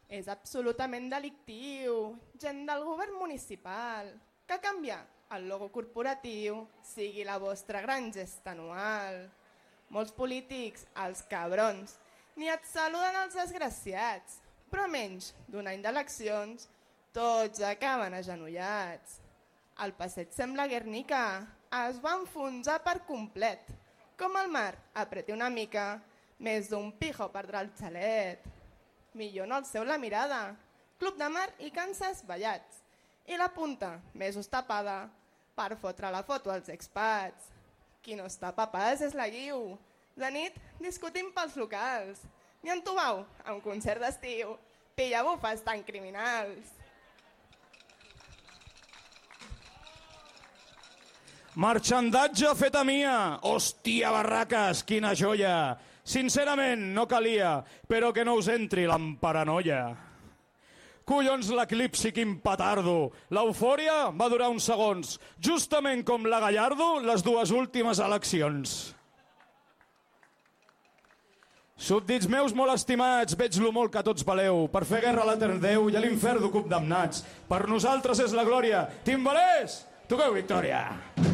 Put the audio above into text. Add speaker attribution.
Speaker 1: És absolutament delictiu. Gent del govern municipal. Que canviar el logo corporatiu sigui la vostra gran gesta anual. Molts polítics, els cabrons, ni et saluden els desgraciats, però menys d'un any d'eleccions, tots acaben agenollats. El passeig sembla Guernica, es va enfonsar per complet. Com el mar, apreti una mica, més d'un pijo perdrà el xalet. Millor no alceu la mirada, club de mar i Kansas ballats. I la punta, més tapada, per fotre la foto als expats. Qui no està papàs és la Guiu. De nit discutim pels locals. Ni en Tubau, a un concert d'estiu, pilla bufes tan criminals.
Speaker 2: Marxandatge feta mia! Hòstia, barraques, quina joia! Sincerament, no calia, però que no us entri l'emparanoia. Collons l'eclipsi, quin petardo! L'eufòria va durar uns segons, justament com la Gallardo les dues últimes eleccions. Súbdits meus molt estimats, veig lo molt que tots valeu. Per fer guerra a l'etern Déu i a l'infern condemnats. Per nosaltres és la glòria. Timbalers, toqueu victòria!